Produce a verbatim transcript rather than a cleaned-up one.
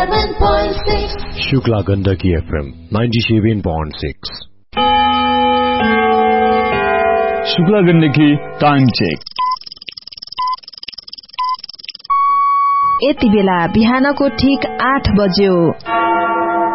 ninety-seven point six. Shukla Gandaki F M ninety-seven point six. Shukla Gandaki time check. यति बेला बिहानको ठीक आठ बज्यो.